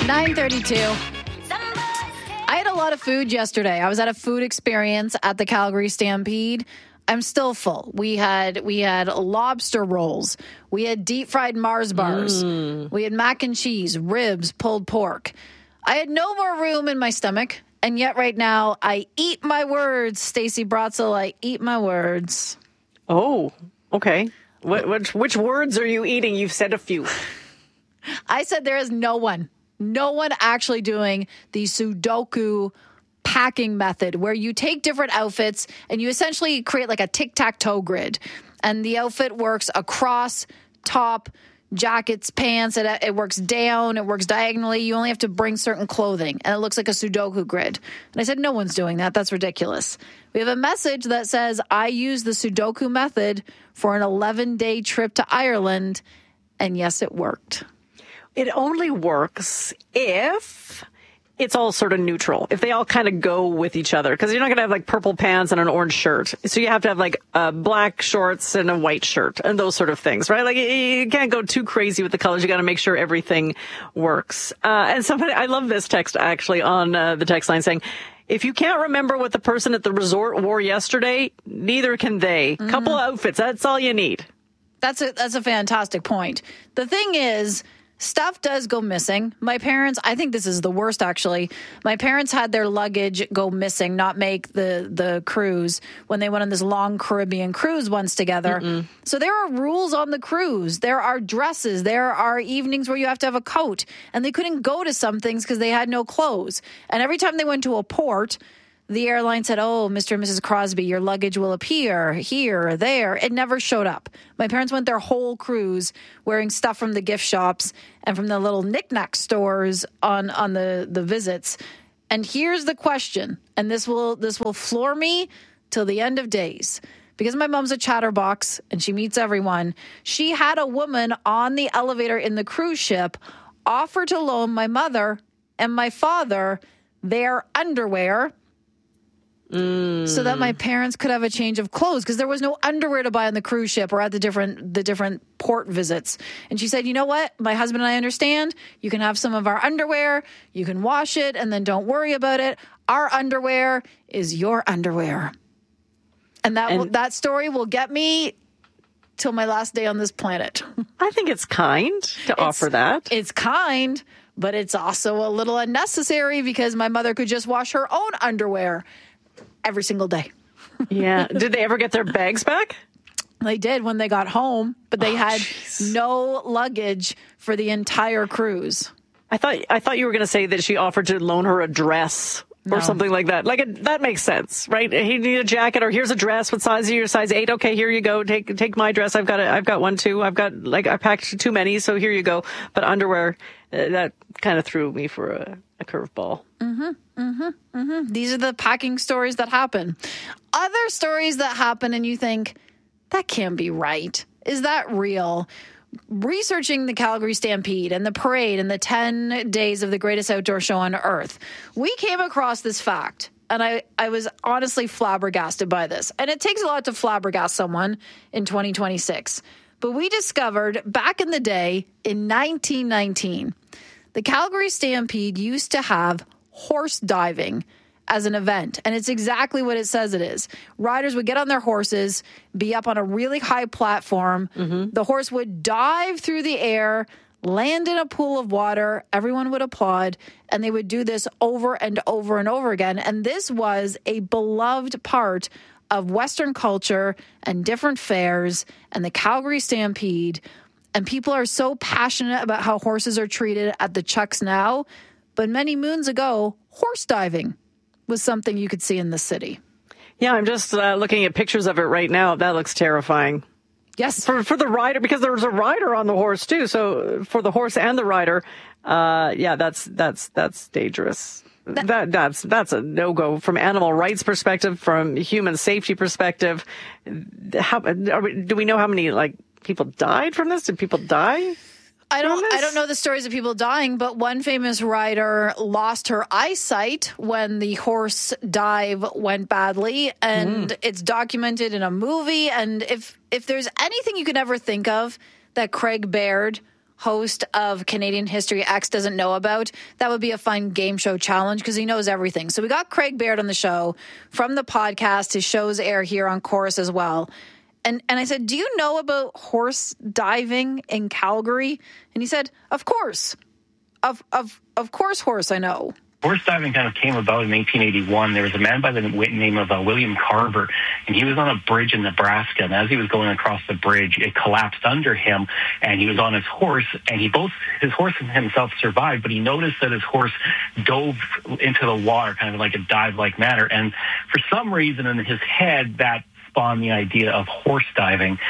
9:32. I had a lot of food yesterday. I was at a food experience at the Calgary Stampede. I'm still full. We had lobster rolls. We had deep fried Mars bars. We had mac and cheese, ribs, pulled pork. I had no more room in my stomach, and yet right now I eat my words. Stacey Brotzel, I eat my words. Oh, okay. Which words are you eating? You've said a few. I said there is no one actually doing the Sudoku packing method where you take different outfits and you essentially create like a tic-tac-toe grid. And the outfit works across, top, jackets, pants. It works down. It works diagonally. You only have to bring certain clothing. And it looks like a Sudoku grid. And I said, no one's doing that. That's ridiculous. We have a message that says, I use the Sudoku method for an 11-day trip to Ireland. And yes, it worked. It only works if it's all sort of neutral, if they all kind of go with each other, because you're not going to have like purple pants and an orange shirt. So you have to have like black shorts and a white shirt and those sort of things, right? Like you can't go too crazy with the colors. You got to make sure everything works. And somebody, I love this text actually on the text line saying, if you can't remember what the person at the resort wore yesterday, neither can they. Couple of outfits, that's all you need. That's a fantastic point. The thing is, stuff does go missing. My parents, I think this is the worst actually. My parents had their luggage go missing, not make the cruise when they went on this long Caribbean cruise once together. So there are rules on the cruise. There are dresses. There are evenings where you have to have a coat. And they couldn't go to some things because they had no clothes. And every time they went to a port, the airline said, oh, Mr. and Mrs. Crosby, your luggage will appear here or there. It never showed up. My parents went their whole cruise wearing stuff from the gift shops and from the little knick-knack stores on the visits. And here's the question, and this will floor me till the end of days. Because my mom's a chatterbox and she meets everyone. She had a woman on the elevator in the cruise ship offer to loan my mother and my father their underwear so that my parents could have a change of clothes, because there was no underwear to buy on the cruise ship or at the different port visits. And she said, you know what? My husband and I understand. You can have some of our underwear. You can wash it and then don't worry about it. Our underwear is your underwear. And that story will get me till my last day on this planet. I think it's kind to offer that. It's kind, but it's also a little unnecessary because my mother could just wash her own underwear every single day. Yeah. Did they ever get their bags back? They did when they got home, but they had no luggage for the entire cruise. I thought you were going to say that she offered to loan her a dress or something like that. That makes sense, right? He need a jacket, or here's a dress. What size are you? Size 8. Okay, here you go. Take my dress. I've got one too. I packed too many, so here you go. But underwear, that kind of threw me for a curveball. These are the packing stories that happen. Other stories that happen and you think, that can't be right. Is that real? Researching the Calgary Stampede and the parade and the 10 days of the greatest outdoor show on earth, we came across this fact. And I was honestly flabbergasted by this. And it takes a lot to flabbergast someone in 2026. But we discovered back in the day, in 1919, the Calgary Stampede used to have horse diving as an event. And it's exactly what it says it is. Riders would get on their horses, be up on a really high platform. The horse would dive through the air, land in a pool of water. Everyone would applaud. And they would do this over and over and over again. And this was a beloved part of Western culture and different fairs and the Calgary Stampede. And people are so passionate about how horses are treated at the Chucks now. But many moons ago, horse diving was something you could see in the city. Yeah, I'm just looking at pictures of it right now. That looks terrifying. Yes. For the rider, because there was a rider on the horse too. So for the horse and the rider, that's dangerous. That's a no-go from animal rights perspective, from human safety perspective. Do we know how many people died from this? Did people die? I don't know the stories of people dying, but one famous rider lost her eyesight when the horse dive went badly, and it's documented in a movie. And if there's anything you could ever think of that Craig Baird host of Canadian History X doesn't know about, that would be a fun game show challenge because he knows everything. So we got Craig Baird on the show from the podcast. His shows air here on Chorus as well. And I said, do you know about horse diving in Calgary? And he said, of course. Of course, horse, I know. Horse diving kind of came about in 1881. There was a man by the name of William Carver, and he was on a bridge in Nebraska. And as he was going across the bridge, it collapsed under him, and he was on his horse. And his horse and himself survived, but he noticed that his horse dove into the water, kind of like a dive-like manner. And for some reason in his head, that spawned the idea of horse diving.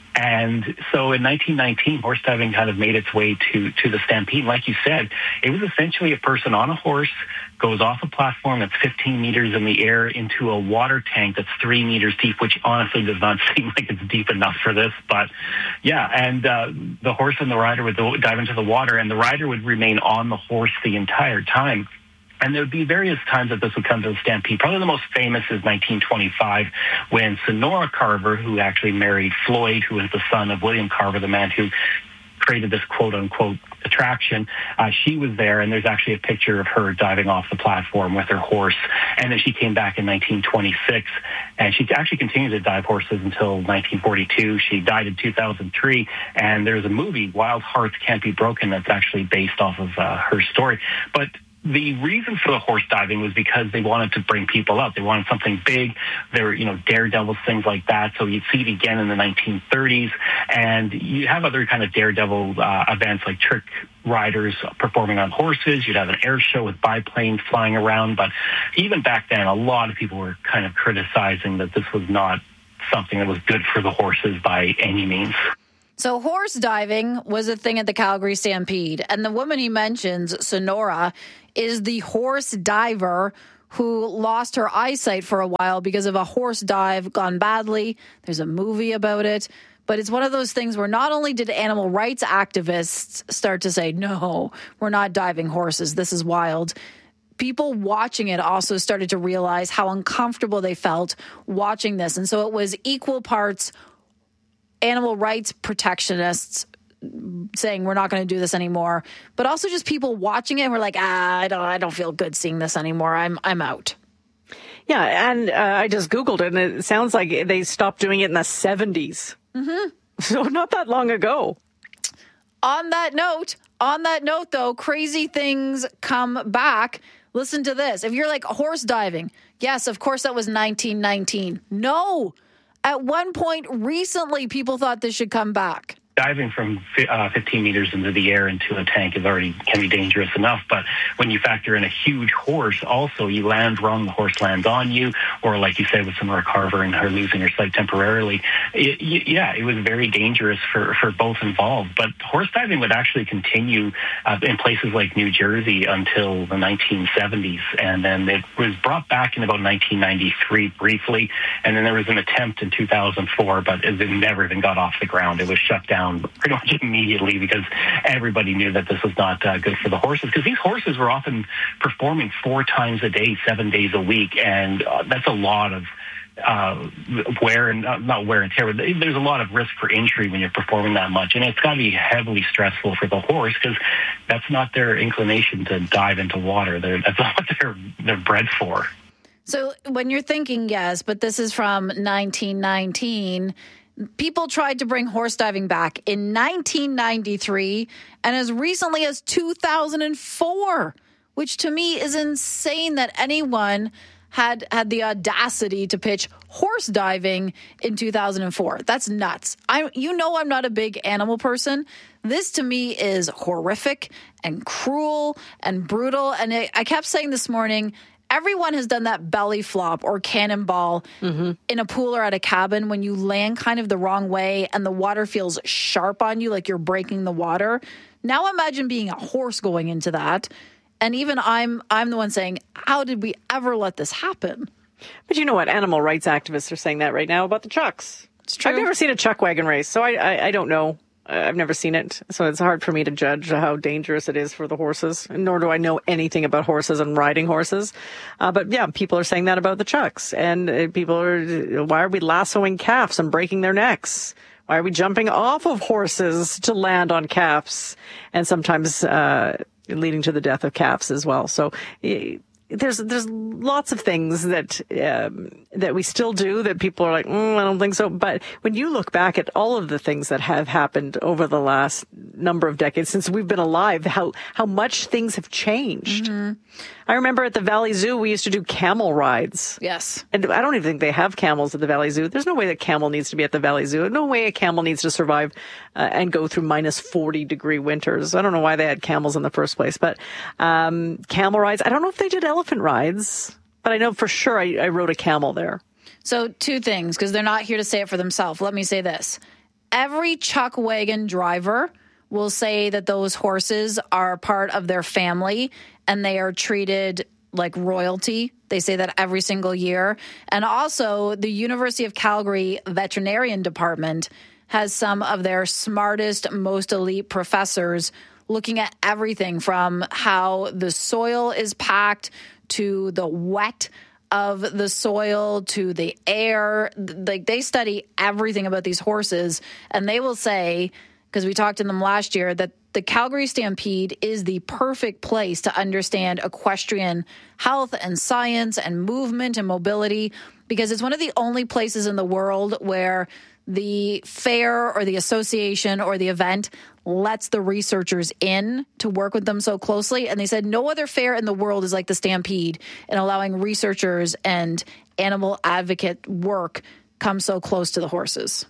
And so in 1919, horse diving kind of made its way to the Stampede. Like you said, it was essentially a person on a horse goes off a platform that's 15 meters in the air into a water tank that's 3 meters deep, which honestly does not seem like it's deep enough for this. But yeah, and the horse and the rider would dive into the water, and the rider would remain on the horse the entire time. And there would be various times that this would come to the Stampede. Probably the most famous is 1925, when Sonora Carver, who actually married Floyd, who was the son of William Carver, the man who created this quote-unquote attraction, she was there, and there's actually a picture of her diving off the platform with her horse. And then she came back in 1926, and she actually continued to dive horses until 1942. She died in 2003, and there's a movie, Wild Hearts Can't Be Broken, that's actually based off of her story. But the reason for the horse diving was because they wanted to bring people up. They wanted something big. There were, daredevils, things like that. So you'd see it again in the 1930s. And you have other kind of daredevil events like trick riders performing on horses. You'd have an air show with biplanes flying around. But even back then, a lot of people were kind of criticizing that this was not something that was good for the horses by any means. So horse diving was a thing at the Calgary Stampede. And the woman he mentions, Sonora, is the horse diver who lost her eyesight for a while because of a horse dive gone badly. There's a movie about it. But it's one of those things where not only did animal rights activists start to say, no, we're not diving horses, this is wild, people watching it also started to realize how uncomfortable they felt watching this. And so it was equal parts animal rights protectionists saying we're not going to do this anymore, but also just people watching it and we're like, I don't feel good seeing this anymore. I'm out. Yeah, and I just Googled it, and it sounds like they stopped doing it in the 70s. Mm-hmm. So not that long ago. On that note, though, crazy things come back. Listen to this. If you're like horse diving, yes, of course that was 1919. No. At one point recently, people thought this should come back. Diving from 15 meters into the air into a tank can be dangerous enough. But when you factor in a huge horse, also you land wrong, the horse lands on you, or like you said with Sonora Carver and her losing her sight temporarily, it was very dangerous for both involved. But horse diving would actually continue in places like New Jersey until the 1970s, and then it was brought back in about 1993 briefly, and then there was an attempt in 2004, but it never even got off the ground. It was shut down pretty much immediately because everybody knew that this was not good for the horses, because these horses were often performing 4 times a day, 7 days a week, and that's a lot of wear and not wear and tear, but there's a lot of risk for injury when you're performing that much, and it's got to be heavily stressful for the horse because that's not their inclination to dive into water. That's not what they're bred for. So when you're thinking, yes, but this is from 1919, people tried to bring horse diving back in 1993 and as recently as 2004, which to me is insane that anyone had the audacity to pitch horse diving in 2004. That's nuts. I'm not a big animal person. This to me is horrific and cruel and brutal. And I kept saying this morning, everyone has done that belly flop or cannonball in a pool or at a cabin when you land kind of the wrong way and the water feels sharp on you like you're breaking the water. Now imagine being a horse going into that. And even I'm the one saying, how did we ever let this happen? But you know what? Animal rights activists are saying that right now about the chucks. It's true. I've never seen a chuck wagon race, so I don't know. I've never seen it, so it's hard for me to judge how dangerous it is for the horses, nor do I know anything about horses and riding horses. But yeah, people are saying that about the chucks. And people are, why are we lassoing calves and breaking their necks? Why are we jumping off of horses to land on calves? And sometimes leading to the death of calves as well. So there's lots of things that we still do that people are like, I don't think so. But when you look back at all of the things that have happened over the last number of decades since we've been alive, how much things have changed. Mm-hmm. I remember at the Valley Zoo, we used to do camel rides. Yes. And I don't even think they have camels at the Valley Zoo. There's no way that camel needs to be at the Valley Zoo. No way a camel needs to survive and go through minus 40-degree winters. I don't know why they had camels in the first place. But camel rides, I don't know if they did elephant rides, but I know for sure I rode a camel there. So two things, because they're not here to say it for themselves. Let me say this. Every chuck wagon driver will say that those horses are part of their family and they are treated like royalty. They say that every single year. And also, the University of Calgary Veterinarian Department has some of their smartest, most elite professors looking at everything from how the soil is packed to the wet of the soil to the air. Like, they study everything about these horses, and they will say, because we talked to them last year, that the Calgary Stampede is the perfect place to understand equestrian health and science and movement and mobility, because it's one of the only places in the world where the fair or the association or the event lets the researchers in to work with them so closely. And they said no other fair in the world is like the Stampede in allowing researchers and animal advocate work come so close to the horses.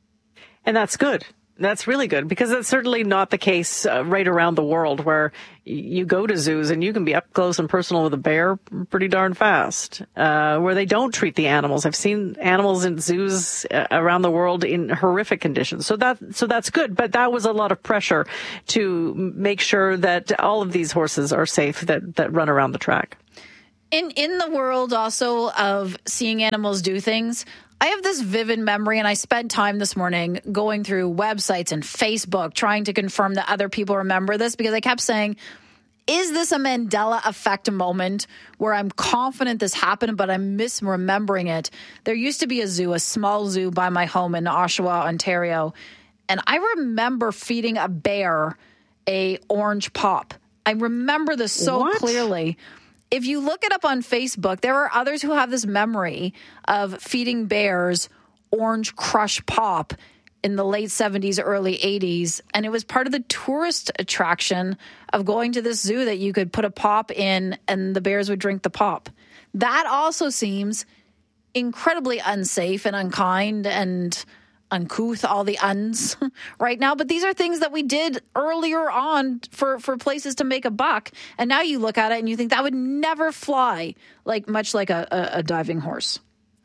And that's good. That's really good, because that's certainly not the case right around the world, where you go to zoos and you can be up close and personal with a bear pretty darn fast, where they don't treat the animals. I've seen animals in zoos around the world in horrific conditions. So that's good. But that was a lot of pressure to make sure that all of these horses are safe that run around the track. In the world also of seeing animals do things, I have this vivid memory, and I spent time this morning going through websites and Facebook trying to confirm that other people remember this, because I kept saying, is this a Mandela effect moment where I'm confident this happened, but I'm misremembering it? There used to be a zoo, a small zoo by my home in Oshawa, Ontario, and I remember feeding a bear a orange pop. I remember this so clearly. If you look it up on Facebook, there are others who have this memory of feeding bears Orange Crush Pop in the late 70s, early 80s. And it was part of the tourist attraction of going to this zoo, that you could put a pop in and the bears would drink the pop. That also seems incredibly unsafe and unkind and uncouth, all the uns right now. But these are things that we did earlier on for places to make a buck. And now you look at it and you think that would never fly, much like a diving horse.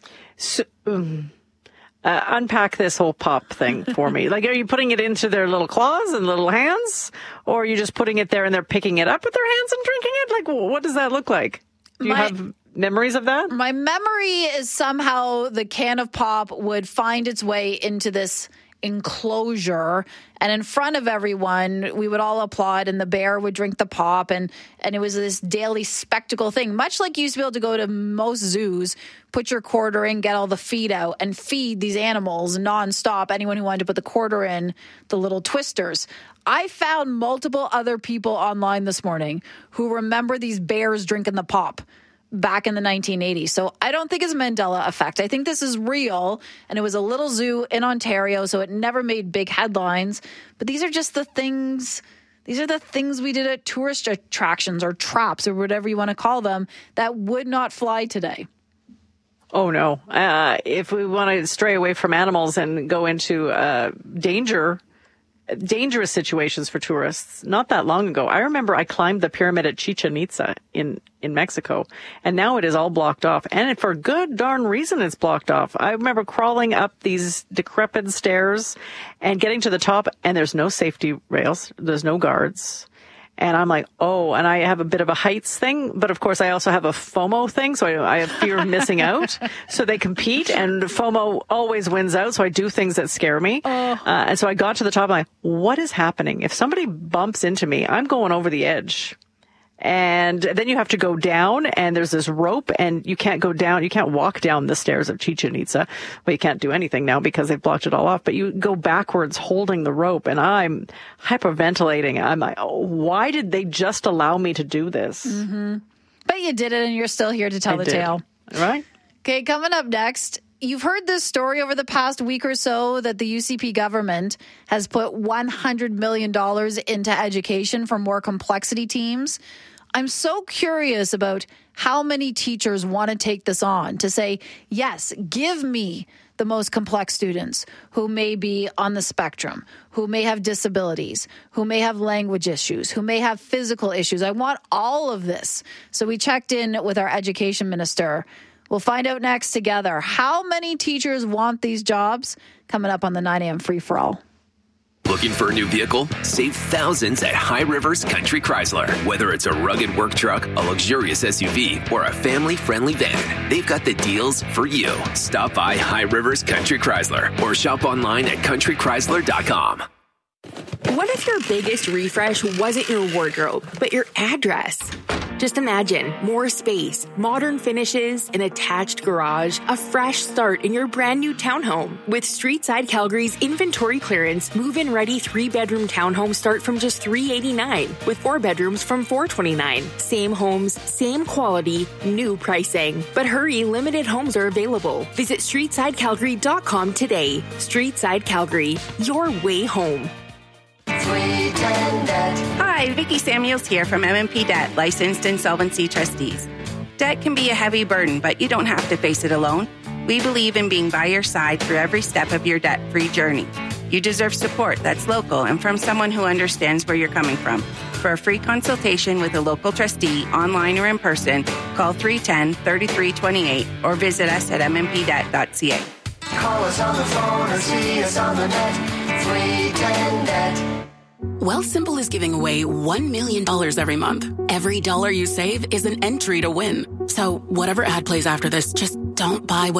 So, unpack this whole pop thing for me. Are you putting it into their little claws and little hands? Or are you just putting it there and they're picking it up with their hands and drinking it? What does that look like? Do you have memories of that? My memory is somehow the can of pop would find its way into this enclosure, and in front of everyone, we would all applaud, and the bear would drink the pop, and it was this daily spectacle thing, much like you used to be able to go to most zoos, put your quarter in, get all the feed out, and feed these animals nonstop, anyone who wanted to put the quarter in, the little twisters. I found multiple other people online this morning who remember these bears drinking the pop back in the 1980s. So I don't think it's a Mandela effect. I think this is real, and it was a little zoo in Ontario, so it never made big headlines. But these are just the things, these are the things we did at tourist attractions or traps or whatever you want to call them that would not fly today. Oh, no. If we want to stray away from animals and go into dangerous situations for tourists, not that long ago, I remember I climbed the pyramid at Chichen Itza in Mexico, and now it is all blocked off, and for good darn reason it's blocked off. I remember crawling up these decrepit stairs and getting to the top, and there's no safety rails, there's no guards. And I'm like, oh, and I have a bit of a heights thing, but of course I also have a FOMO thing, so I have fear of missing out. So they compete, and FOMO always wins out, so I do things that scare me. And so I got to the top, and I'm like, what is happening? If somebody bumps into me, I'm going over the edge. And then you have to go down, and there's this rope, and you can't go down. You can't walk down the stairs of Chichen Itza. Well, you can't do anything now because they've blocked it all off, but you go backwards holding the rope, and I'm hyperventilating. I'm like, oh, why did they just allow me to do this? Mm-hmm. But you did it, and you're still here to tell the tale. Right? Okay, coming up next, you've heard this story over the past week or so that the UCP government has put $100 million into education for more complexity teams. I'm so curious about how many teachers want to take this on to say, yes, give me the most complex students who may be on the spectrum, who may have disabilities, who may have language issues, who may have physical issues. I want all of this. So we checked in with our education minister. We'll find out next together how many teachers want these jobs, coming up on the 9 a.m. Free for All. Looking for a new vehicle? Save thousands at High Rivers Country Chrysler. Whether it's a rugged work truck, a luxurious SUV, or a family-friendly van, they've got the deals for you. Stop by High Rivers Country Chrysler or shop online at countrychrysler.com. What if your biggest refresh wasn't your wardrobe, but your address? Just imagine more space, modern finishes, an attached garage, a fresh start in your brand new townhome. With Streetside Calgary's inventory clearance, move-in ready 3-bedroom townhomes start from just $389, with 4 bedrooms from $429. Same homes, same quality, new pricing. But hurry, limited homes are available. Visit StreetsideCalgary.com today. Streetside Calgary, your way home. Hi, Vicki Samuels here from MMP Debt, licensed insolvency trustees. Debt can be a heavy burden, but you don't have to face it alone. We believe in being by your side through every step of your debt-free journey. You deserve support that's local and from someone who understands where you're coming from. For a free consultation with a local trustee, online or in person, call 310-3328 or visit us at mmpdebt.ca. Call us on the phone or see us on the net. 310 Debt. Wealthsimple is giving away $1 million every month. Every dollar you save is an entry to win. So whatever ad plays after this, just don't buy what